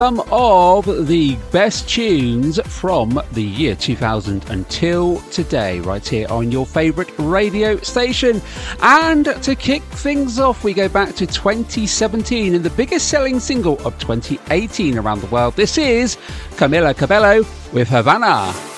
Some of the best tunes from the year 2000 until today, right here on your favourite radio station. And to kick things off, we go back to 2017 and the biggest selling single of 2018 around the world. This is Camila Cabello with Havana.